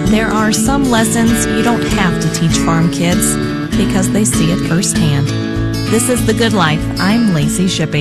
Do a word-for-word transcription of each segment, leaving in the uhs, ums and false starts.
There are some lessons you don't have to teach farm kids because they see it firsthand. This is The Good Life. I'm Lacey Shippey.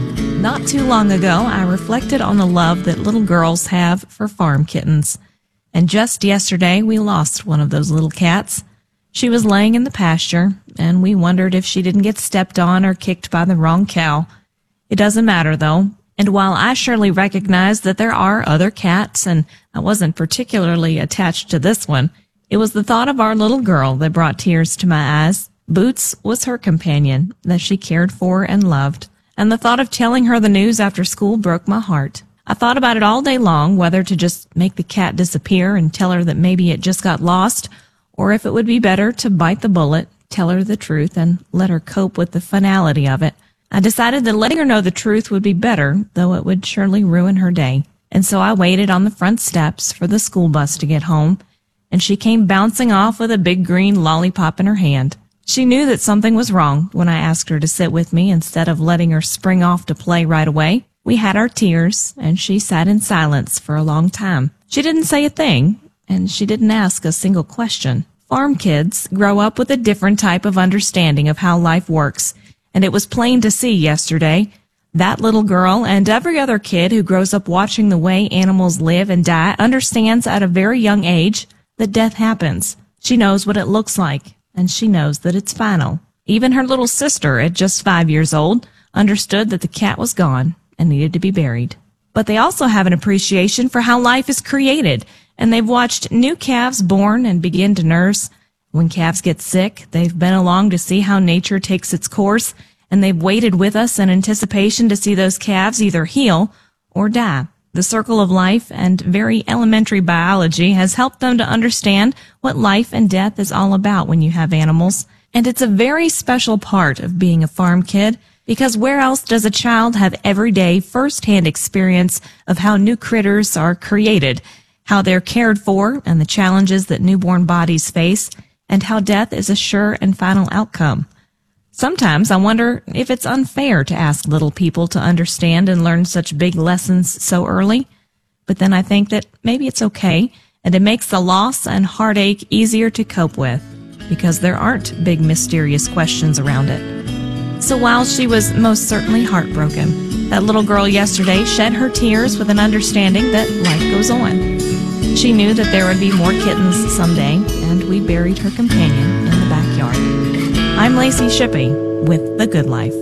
Not too long ago, I reflected on the love that little girls have for farm kittens. And just yesterday, we lost one of those little cats. She was laying in the pasture, and we wondered if she didn't get stepped on or kicked by the wrong cow. It doesn't matter, though. And while I surely recognize that there are other cats, and I wasn't particularly attached to this one, it was the thought of our little girl that brought tears to my eyes. Boots was her companion that she cared for and loved, and the thought of telling her the news after school broke my heart. I thought about it all day long, whether to just make the cat disappear and tell her that maybe it just got lost, or if it would be better to bite the bullet, tell her the truth, and let her cope with the finality of it. I decided that letting her know the truth would be better, though it would surely ruin her day. And so I waited on the front steps for the school bus to get home, and she came bouncing off with a big green lollipop in her hand. She knew that something was wrong when I asked her to sit with me instead of letting her spring off to play right away. We had our tears, and she sat in silence for a long time. She didn't say a thing, and she didn't ask a single question. Farm kids grow up with a different type of understanding of how life works, and it was plain to see yesterday. That little girl and every other kid who grows up watching the way animals live and die understands at a very young age that death happens. She knows what it looks like, and she knows that it's final. Even her little sister, at just five years old, understood that the cat was gone and needed to be buried. But they also have an appreciation for how life is created, and they've watched new calves born and begin to nurse. When calves get sick, they've been along to see how nature takes its course, and they've waited with us in anticipation to see those calves either heal or die. The circle of life and very elementary biology has helped them to understand what life and death is all about when you have animals. And it's a very special part of being a farm kid, because where else does a child have everyday first-hand experience of how new critters are created, how they're cared for, and the challenges that newborn bodies face, and how death is a sure and final outcome. Sometimes I wonder if it's unfair to ask little people to understand and learn such big lessons so early. But then I think that maybe it's okay, and it makes the loss and heartache easier to cope with, because there aren't big mysterious questions around it. So while she was most certainly heartbroken, that little girl yesterday shed her tears with an understanding that life goes on. She knew that there would be more kittens someday, and we buried her companion in the backyard. I'm Lacey Shippey with The Good Life.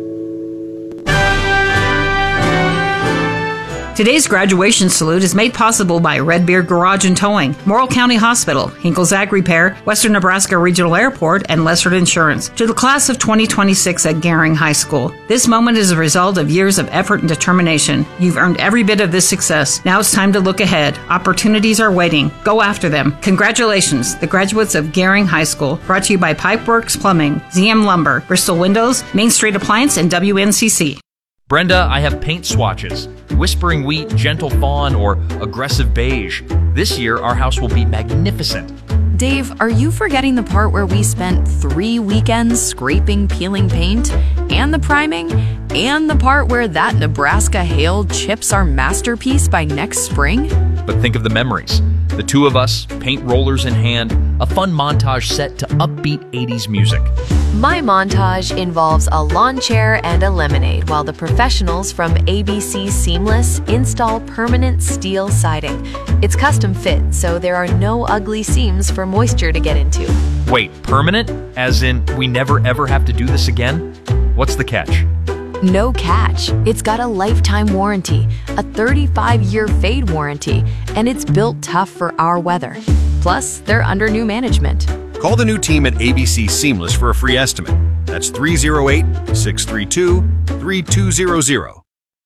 Today's graduation salute is made possible by Redbeard Garage and Towing, Morrill County Hospital, Hinkle's Ag Repair, Western Nebraska Regional Airport, and Lessard Insurance. To the class of twenty twenty-six at Gering High School, this moment is a result of years of effort and determination. You've earned every bit of this success. Now it's time to look ahead. Opportunities are waiting. Go after them. Congratulations, the graduates of Gering High School. Brought to you by Pipeworks Plumbing, Z M Lumber, Bristol Windows, Main Street Appliance, and W N C C. Brenda, I have paint swatches. Whispering Wheat, Gentle Fawn, or Aggressive Beige. This year, our house will be magnificent. Dave, are you forgetting the part where we spent three weekends scraping, peeling paint, and the priming, and the part where that Nebraska hail chips our masterpiece by next spring? But think of the memories. The two of us, paint rollers in hand, a fun montage set to upbeat eighties music. My montage involves a lawn chair and a lemonade while the professionals from A B C Seamless install permanent steel siding. It's custom fit, so there are no ugly seams for moisture to get into. Wait, permanent? As in, we never ever have to do this again? What's the catch? No catch. It's got a lifetime warranty, a thirty-five year fade warranty, and it's built tough for our weather. Plus, they're under new management. Call the new team at A B C Seamless for a free estimate. That's three oh eight, six three two, three two zero zero.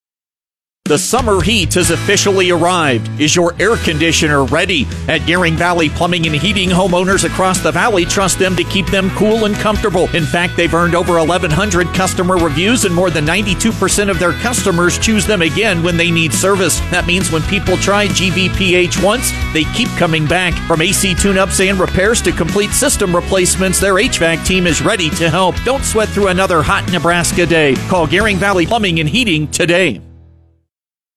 The summer heat has officially arrived. Is your air conditioner ready? At Gering Valley Plumbing and Heating, homeowners across the valley trust them to keep them cool and comfortable. In fact, they've earned over eleven hundred customer reviews, and more than ninety-two percent of their customers choose them again when they need service. That means when people try G V P H once, they keep coming back. From A C tune-ups and repairs to complete system replacements, their H V A C team is ready to help. Don't sweat through another hot Nebraska day. Call Gering Valley Plumbing and Heating today.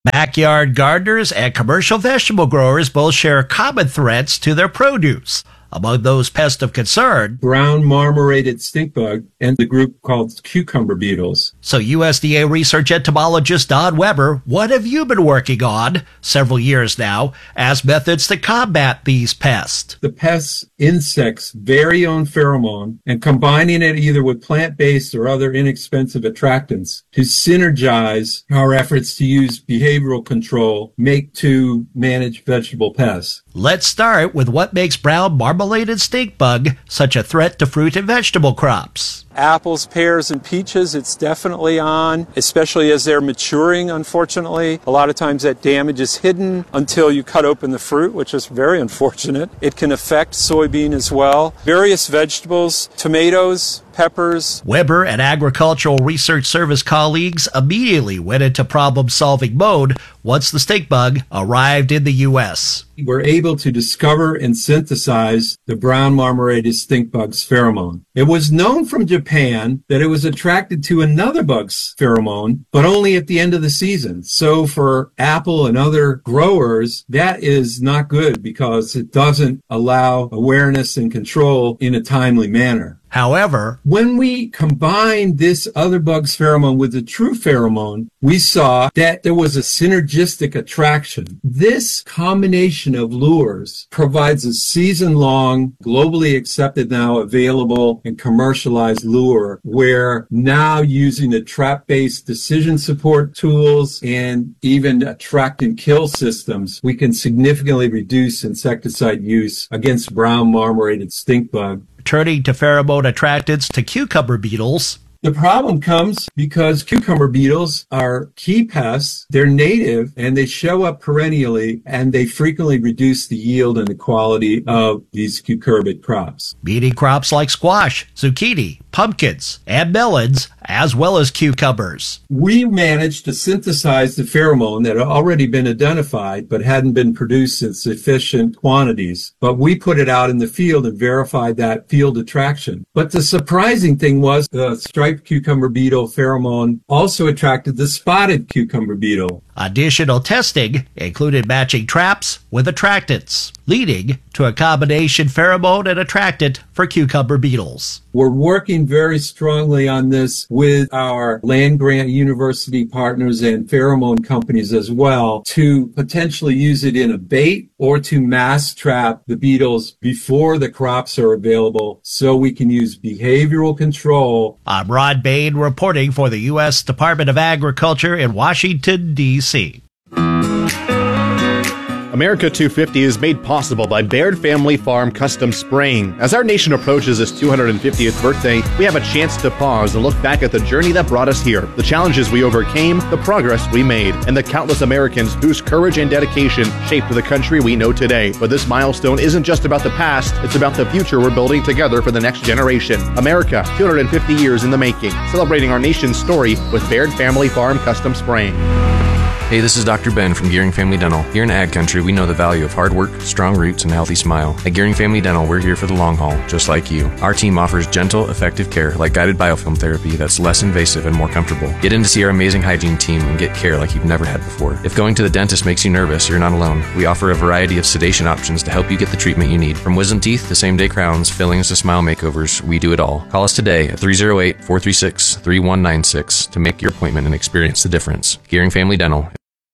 Backyard gardeners and commercial vegetable growers both share common threats to their produce. Among those pests of concern, brown marmorated stink bug and the group called cucumber beetles. So U S D A research entomologist Don Weber, what have you been working on several years now as methods to combat these pests? The pests' insects' very own pheromone and combining it either with plant-based or other inexpensive attractants to synergize our efforts to use behavioral control make to manage vegetable pests. Let's start with what makes brown marmorated stink bug such a threat to fruit and vegetable crops. Apples, pears, and peaches, it's definitely on, especially as they're maturing, unfortunately. A lot of times that damage is hidden until you cut open the fruit, which is very unfortunate. It can affect soybean as well. Various vegetables, tomatoes, peppers. Weber and Agricultural Research Service colleagues immediately went into problem-solving mode once the stink bug arrived in the U S. We're able to discover and synthesize the brown marmorated stink bug's pheromone. It was known from Japan that it was attracted to another bug's pheromone, but only at the end of the season. So for apple and other growers, that is not good because it doesn't allow awareness and control in a timely manner. However, when we combined this other bug's pheromone with the true pheromone, we saw that there was a synergistic attraction. This combination of lures provides a season-long, globally accepted now available and commercialized lure where now using the trap-based decision support tools and even attract and kill systems, we can significantly reduce insecticide use against brown marmorated stink bug. Turning to pheromone attractants to cucumber beetles. The problem comes because cucumber beetles are key pests. They're native and they show up perennially and they frequently reduce the yield and the quality of these cucurbit crops. Meaning crops like squash, zucchini, pumpkins, and melons, as well as cucumbers. We managed to synthesize the pheromone that had already been identified but hadn't been produced in sufficient quantities. But we put it out in the field and verified that field attraction. But the surprising thing was the striped cucumber beetle pheromone also attracted the spotted cucumber beetle. Additional testing included matching traps with attractants, leading to a combination pheromone and attractant for cucumber beetles. We're working very strongly on this with our land-grant university partners and pheromone companies as well to potentially use it in a bait or to mass trap the beetles before the crops are available so we can use behavioral control. I'm Rod Bain reporting for the U S Department of Agriculture in Washington, D C America two fifty is made possible by Baird Family Farm Custom Spraying. As our nation approaches its two hundred fiftieth birthday, we have a chance to pause and look back at the journey that brought us here, the challenges we overcame, the progress we made, and the countless Americans whose courage and dedication shaped the country we know today. But this milestone isn't just about the past, it's about the future we're building together for the next generation. America, two hundred fifty years in the making, celebrating our nation's story with Baird Family Farm Custom Spraying. Hey, this is Doctor Ben from Gearing Family Dental. Here in Ag Country, we know the value of hard work, strong roots, and a healthy smile. At Gearing Family Dental, we're here for the long haul, just like you. Our team offers gentle, effective care like guided biofilm therapy that's less invasive and more comfortable. Get in to see our amazing hygiene team and get care like you've never had before. If going to the dentist makes you nervous, you're not alone. We offer a variety of sedation options to help you get the treatment you need. From wisdom teeth to same-day crowns, fillings to smile makeovers, we do it all. Call us today at three oh eight, four three six, three one nine six to make your appointment and experience the difference. Gearing Family Dental.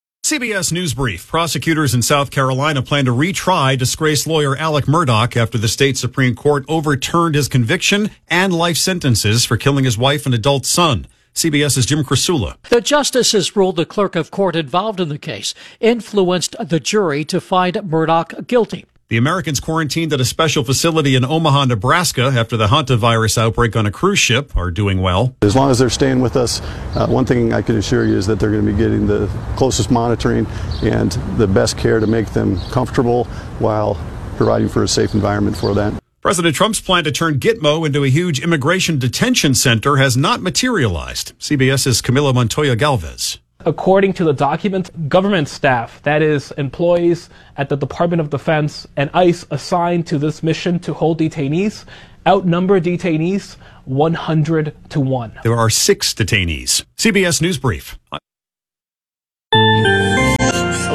C B S News Brief. Prosecutors in South Carolina plan to retry disgraced lawyer Alec Murdaugh after the state Supreme Court overturned his conviction and life sentences for killing his wife and adult son. CBS's Jim Krasula. The justices ruled the clerk of court involved in the case influenced the jury to find Murdaugh guilty. The Americans quarantined at a special facility in Omaha, Nebraska after the hantavirus outbreak on a cruise ship are doing well. As long as they're staying with us, uh, one thing I can assure you is that they're going to be getting the closest monitoring and the best care to make them comfortable while providing for a safe environment for that. President Trump's plan to turn Gitmo into a huge immigration detention center has not materialized. CBS's Camila Montoya Galvez. According to the document, government staff, that is, employees at the Department of Defense and ICE assigned to this mission to hold detainees, outnumber detainees one hundred to one. There are six detainees. C B S News Brief.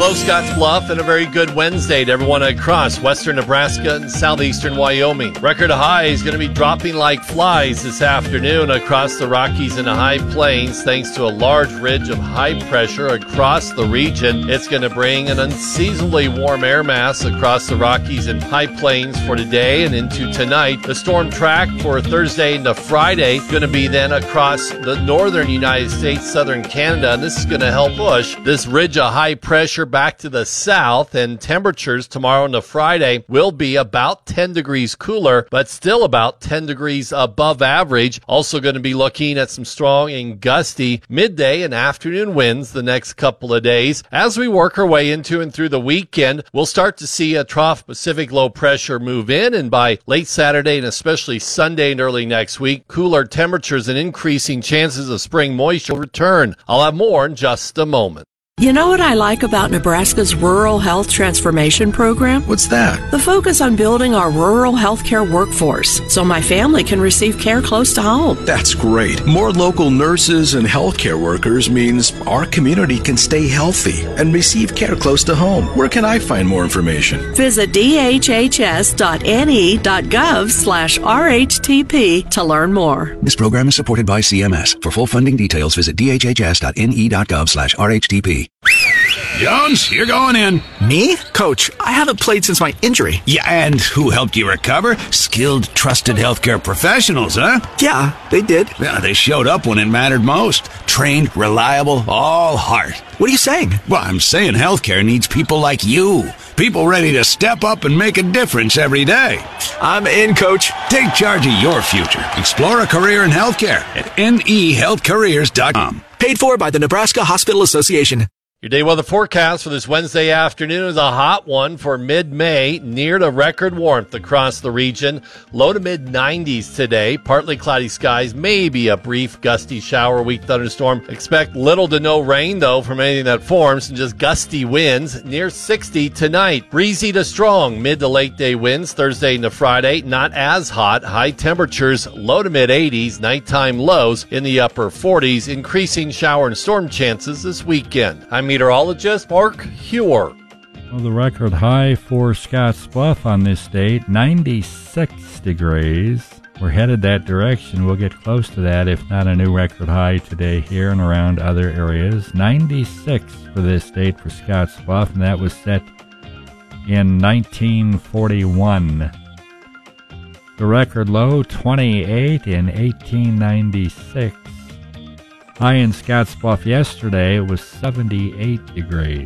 Hello, Scotts Bluff, and a very good Wednesday to everyone across western Nebraska and southeastern Wyoming. Record high is going to be dropping like flies this afternoon across the Rockies and the High Plains thanks to a large ridge of high pressure across the region. It's going to bring an unseasonably warm air mass across the Rockies and High Plains for today and into tonight. The storm track for Thursday into Friday going to be then across the northern United States, southern Canada, and this is going to help push this ridge of high pressure back to the south, and temperatures tomorrow into Friday will be about ten degrees cooler, but still about ten degrees above average. Also going to be looking at some strong and gusty midday and afternoon winds the next couple of days. As we work our way into and through the weekend, we'll start to see a trough Pacific low pressure move in, and by late Saturday and especially Sunday and early next week, cooler temperatures and increasing chances of spring moisture will return. I'll have more in just a moment. You know what I like about Nebraska's Rural Health Transformation Program? What's that? The focus on building our rural healthcare workforce so my family can receive care close to home. That's great. More local nurses and healthcare workers means our community can stay healthy and receive care close to home. Where can I find more information? Visit d h h s dot n e dot gov slash r h t p to learn more. This program is supported by C M S. For full funding details, visit d h h s dot n e dot gov slash r h t p. Jones, you're going in. Me? Coach, I haven't played since my injury. Yeah, and who helped you recover? Skilled, trusted healthcare professionals, huh? Yeah, they did. Yeah, they showed up when it mattered most. Trained, reliable, all heart. What are you saying? Well, I'm saying healthcare needs people like you. People ready to step up and make a difference every day. I'm in, Coach. Take charge of your future. Explore a career in healthcare at n e health careers dot com. Paid for by the Nebraska Hospital Association. Your day weather forecast for this Wednesday afternoon is a hot one for mid-May, near to record warmth across the region. Low to mid nineties today. Partly cloudy skies, maybe a brief gusty shower, weak thunderstorm. Expect little to no rain, though, from anything that forms, and just gusty winds near sixty tonight. Breezy to strong, mid to late day winds Thursday into Friday. Not as hot. High temperatures, low to mid eighties. Nighttime lows in the upper forties. Increasing shower and storm chances this weekend. I'm meteorologist Mark Hewer. Well, the record high for Scotts Bluff on this date, ninety-six degrees. We're headed that direction. We'll get close to that, if not a new record high today here and around other areas. ninety-six for this date for Scotts Bluff, and that was set in nineteen forty-one. The record low, twenty-eight in eighteen ninety-six. High in Scotts Bluff yesterday was seventy-eight degrees.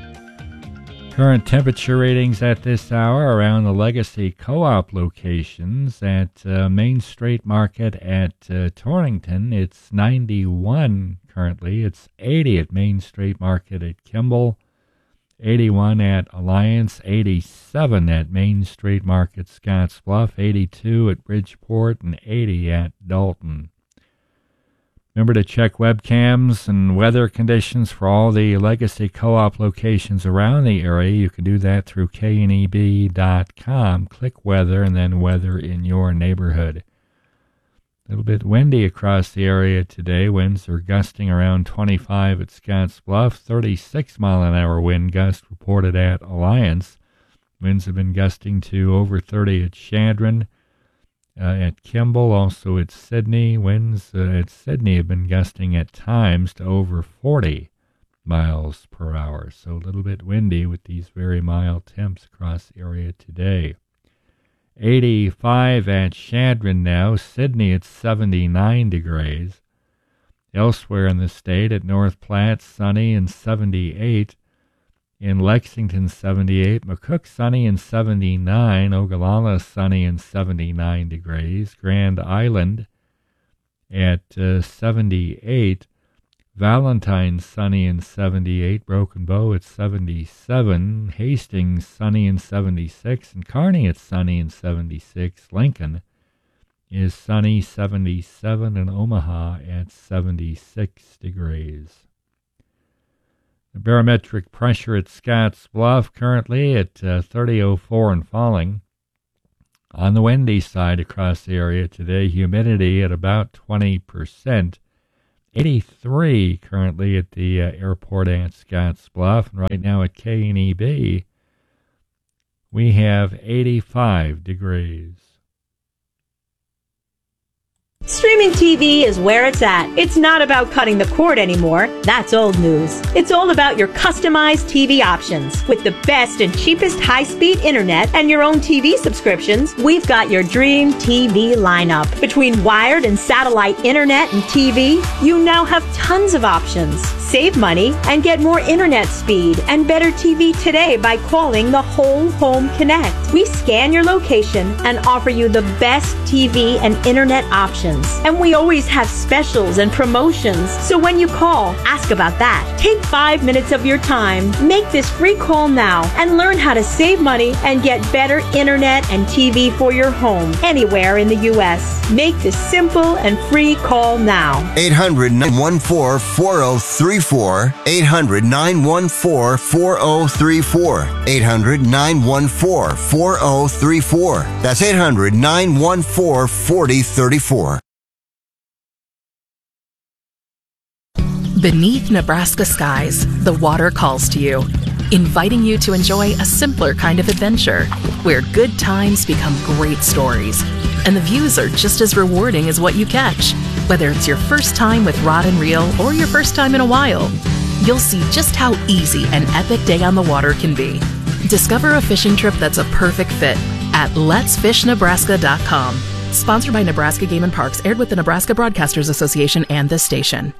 Current temperature readings at this hour around the Legacy Co-op locations. At uh, Main Street Market at uh, Torrington, it's ninety-one currently. It's eighty at Main Street Market at Kimball, eighty-one at Alliance, eighty-seven at Main Street Market Scotts Bluff, eighty-two at Bridgeport, and eighty at Dalton. Remember to check webcams and weather conditions for all the Legacy Co-op locations around the area. You can do that through K N E B dot com. Click weather and then weather in your neighborhood. A little bit windy across the area today. Winds are gusting around twenty-five at Scotts Bluff. thirty-six mile an hour wind gust reported at Alliance. Winds have been gusting to over thirty at Chadron. Uh, at Kimball, also at Sydney. Winds uh, at Sydney have been gusting at times to over forty miles per hour. So a little bit windy with these very mild temps across the area today. eighty-five at Chadron now. Sydney at seventy-nine degrees. Elsewhere in the state, at North Platte, sunny and seventy-eight. In Lexington, seventy-eight. McCook, sunny and seventy-nine. Ogallala, sunny and seventy-nine degrees. Grand Island at uh, seventy-eight. Valentine, sunny and seventy-eight. Broken Bow at seventy-seven. Hastings, sunny and seventy-six. And Kearney at sunny and seventy-six. Lincoln is sunny, seventy-seven. And Omaha at seventy-six degrees. The barometric pressure at Scotts Bluff currently at uh, thirty oh four and falling. On the windy side across the area today, humidity at about twenty percent. eighty-three currently at the uh, airport at Scottsbluff. And right now at K and E B, we have eighty-five degrees. Streaming T V is where it's at. It's not about cutting the cord anymore. That's old news. It's all about your customized T V options. With the best and cheapest high-speed internet and your own T V subscriptions, we've got your dream T V lineup. Between wired and satellite internet and T V, you now have tons of options. Save money and get more internet speed and better T V today by calling the Whole Home Connect. We scan your location and offer you the best T V and internet options. And we always have specials and promotions. So when you call, ask about that. Take five minutes of your time. Make this free call now and learn how to save money and get better internet and T V for your home anywhere in the U S. Make this simple and free call now. eight hundred, nine one four, four oh three four. eight hundred, nine one four, four oh three four. eight hundred, nine one four, four oh three four. That's eight hundred, nine one four, four oh three four. Beneath Nebraska skies, the water calls to you, inviting you to enjoy a simpler kind of adventure, where good times become great stories, and the views are just as rewarding as what you catch. Whether it's your first time with rod and reel or your first time in a while, you'll see just how easy an epic day on the water can be. Discover a fishing trip that's a perfect fit at lets fish nebraska dot com. Sponsored by Nebraska Game and Parks, aired with the Nebraska Broadcasters Association and this station.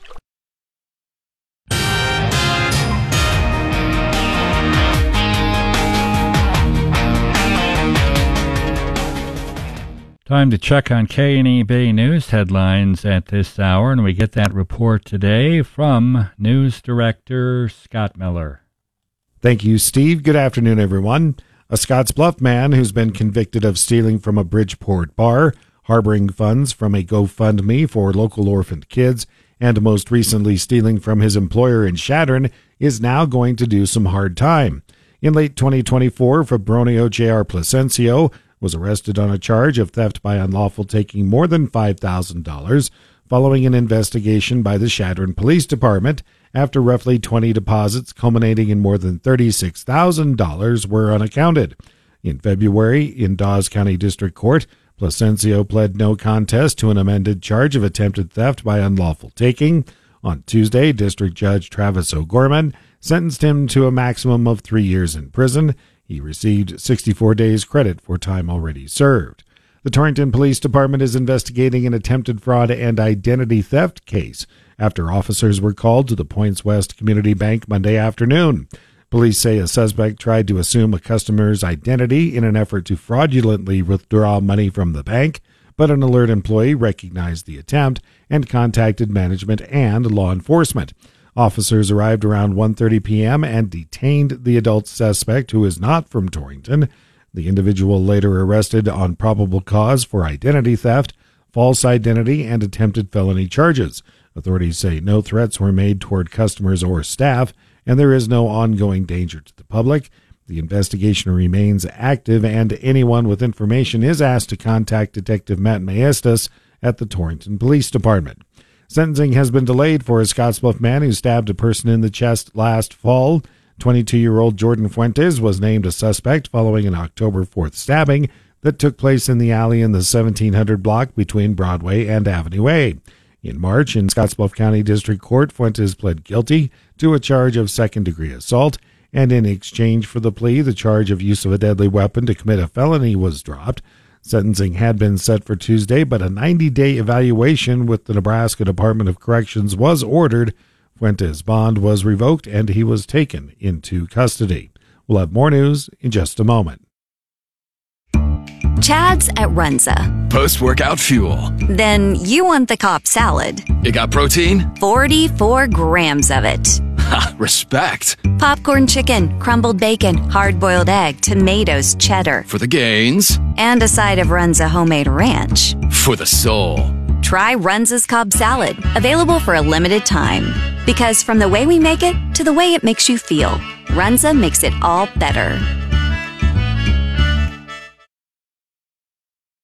Time to check on K and E B news headlines at this hour, and we get that report today from News Director Scott Miller. Thank you, Steve. Good afternoon, everyone. A Scottsbluff man who's been convicted of stealing from a Bridgeport bar, harboring funds from a GoFundMe for local orphaned kids, and most recently stealing from his employer in Chadron is now going to do some hard time. In late twenty twenty-four, Fabronio J R Placencio was arrested on a charge of theft by unlawful taking more than five thousand dollars following an investigation by the Chadron Police Department after roughly twenty deposits culminating in more than thirty-six thousand dollars were unaccounted. In February, in Dawes County District Court, Placencio pled no contest to an amended charge of attempted theft by unlawful taking. On Tuesday, District Judge Travis O'Gorman sentenced him to a maximum of three years in prison. He received sixty-four days credit for time already served. The Torrington Police Department is investigating an attempted fraud and identity theft case after officers were called to the Points West Community Bank Monday afternoon. Police say a suspect tried to assume a customer's identity in an effort to fraudulently withdraw money from the bank, but an alert employee recognized the attempt and contacted management and law enforcement. Officers arrived around one thirty p.m. and detained the adult suspect, who is not from Torrington. The individual later arrested on probable cause for identity theft, false identity, and attempted felony charges. Authorities say no threats were made toward customers or staff, and there is no ongoing danger to the public. The investigation remains active, and anyone with information is asked to contact Detective Matt Maestas at the Torrington Police Department. Sentencing has been delayed for a Scottsbluff man who stabbed a person in the chest last fall. twenty-two-year-old Jordan Fuentes was named a suspect following an October fourth stabbing that took place in the alley in the seventeen hundred block between Broadway and Avenue A. In March, in Scottsbluff County District Court, Fuentes pled guilty to a charge of second-degree assault, and in exchange for the plea, the charge of use of a deadly weapon to commit a felony was dropped. Sentencing had been set for Tuesday, but a ninety-day evaluation with the Nebraska Department of Corrections was ordered. Fuentes' bond was revoked, and he was taken into custody. We'll have more news in just a moment. Chad's at Runza. Post-workout fuel. Then you want the Cobb salad. It got protein? forty-four grams of it. Ha, respect. Popcorn chicken, crumbled bacon, hard-boiled egg, tomatoes, cheddar. For the gains. And a side of Runza homemade ranch. For the soul. Try Runza's Cobb salad, available for a limited time. Because from the way we make it to the way it makes you feel, Runza makes it all better.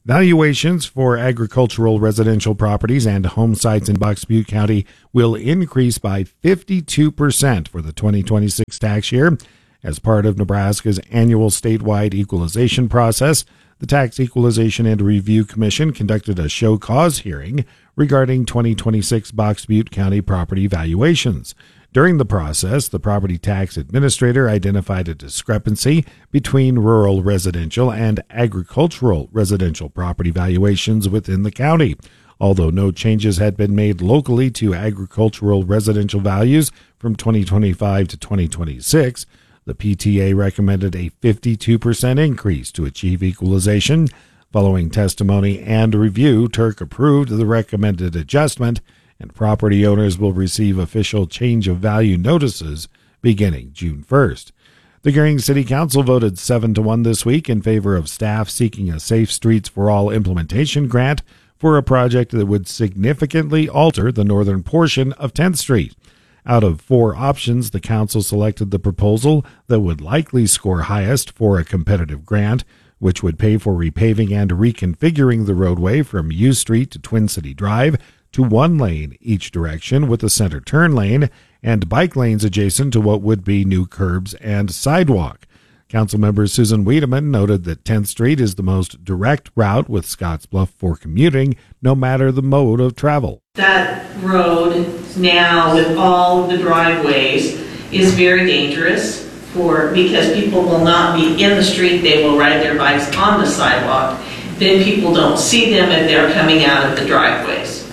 Valuations for agricultural residential properties and home sites in Bucks Butte County will increase by fifty-two percent for the twenty twenty-six tax year. As part of Nebraska's annual statewide equalization process, the Tax Equalization and Review Commission conducted a show cause hearing regarding twenty twenty-six Bucks Butte County property valuations. During the process, the property tax administrator identified a discrepancy between rural residential and agricultural residential property valuations within the county. Although no changes had been made locally to agricultural residential values from twenty twenty-five to twenty twenty-six, the P T A recommended a fifty-two percent increase to achieve equalization. Following testimony and review, Turk approved the recommended adjustment, and property owners will receive official change of value notices beginning June first. The Gering City Council voted seven to one this week in favor of staff seeking a Safe Streets for All implementation grant for a project that would significantly alter the northern portion of tenth Street. Out of four options, the council selected the proposal that would likely score highest for a competitive grant, which would pay for repaving and reconfiguring the roadway from U Street to Twin City Drive to one lane each direction with a center turn lane and bike lanes adjacent to what would be new curbs and sidewalk. Councilmember Susan Wiedemann noted that tenth Street is the most direct route with Scottsbluff for commuting, no matter the mode of travel. That road now with all of the driveways is very dangerous for because people will not be in the street, they will ride their bikes on the sidewalk. Then people don't see them if they're coming out of the driveways.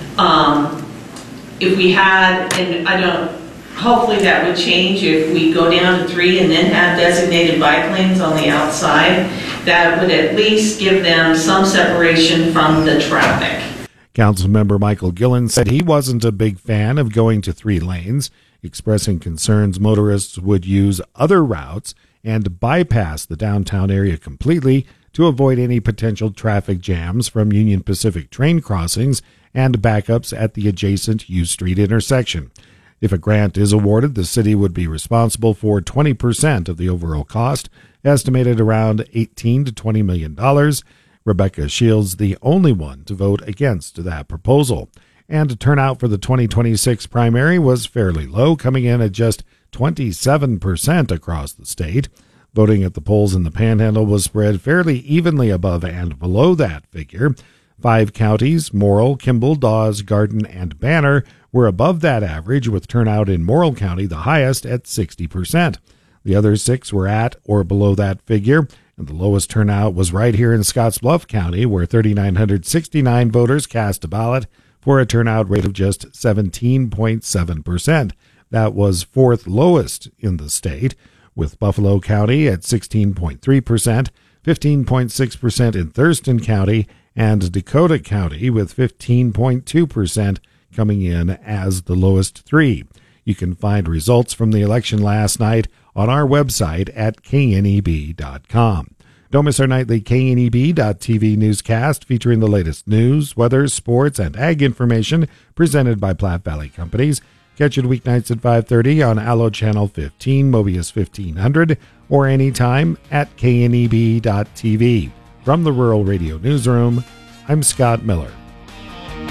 Um, if we had, and I don't, hopefully that would change if we go down to three and then have designated bike lanes on the outside. That would at least give them some separation from the traffic. Councilmember Michael Gillen said he wasn't a big fan of going to three lanes, expressing concerns motorists would use other routes and bypass the downtown area completely to avoid any potential traffic jams from Union Pacific train crossings and backups at the adjacent U Street intersection. If a grant is awarded, the city would be responsible for twenty percent of the overall cost, estimated around eighteen to twenty million dollars. Rebecca Shields, the only one to vote against that proposal. And turnout for the twenty twenty-six primary was fairly low, coming in at just twenty-seven percent across the state. Voting at the polls in the Panhandle was spread fairly evenly above and below that figure. Five counties, Morrill, Kimball, Dawes, Garden, and Banner, were above that average, with turnout in Morrill County the highest at sixty percent. The other six were at or below that figure, and the lowest turnout was right here in Scottsbluff County, where three thousand nine hundred sixty-nine voters cast a ballot for a turnout rate of just seventeen point seven percent. That was fourth lowest in the state, with Buffalo County at sixteen point three percent, fifteen point six percent in Thurston County, and Dakota County with fifteen point two percent coming in as the lowest three. You can find results from the election last night on our website at K N E B dot com. Don't miss our nightly K N E B dot T V newscast featuring the latest news, weather, sports, and ag information presented by Platte Valley Companies. Catch it weeknights at five thirty on Allo Channel fifteen, Mobius fifteen hundred, or anytime at K N E B dot T V. From the Rural Radio Newsroom, I'm Scott Miller.